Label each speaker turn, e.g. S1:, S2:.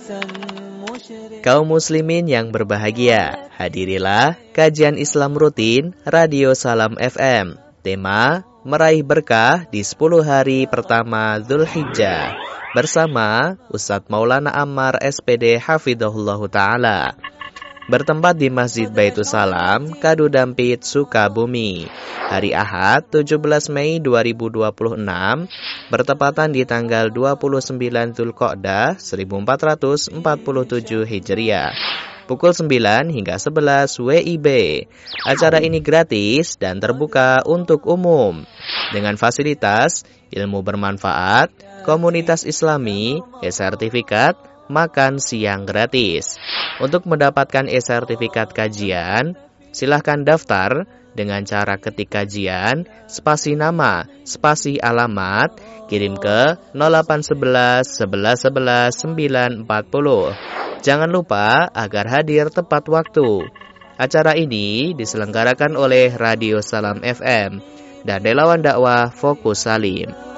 S1: Kaum muslimin yang berbahagia, hadirilah kajian Islam rutin Radio Salam FM. Tema meraih berkah di 10 hari pertama Dzulhijjah bersama Ustadz Maulana Ammar SPD Hafidhahullahu Ta'ala. Bertempat di Masjid Baitul Salam, Kadu Dampit, Sukabumi. Hari Ahad, 17 Mei 2026, bertepatan di tanggal 29 Dzulqa'dah 1447 Hijriah. Pukul 9 hingga 11 WIB. Acara ini gratis dan terbuka untuk umum. Dengan fasilitas, ilmu bermanfaat, komunitas Islami, e-sertifikat, makan siang gratis. Untuk mendapatkan e-sertifikat kajian, silahkan daftar dengan cara ketik kajian, spasi nama, spasi alamat, kirim ke 0811 11 11 940. Jangan lupa agar hadir tepat waktu. Acara ini diselenggarakan oleh Radio Salam FM dan relawan dakwah Fokus Salim.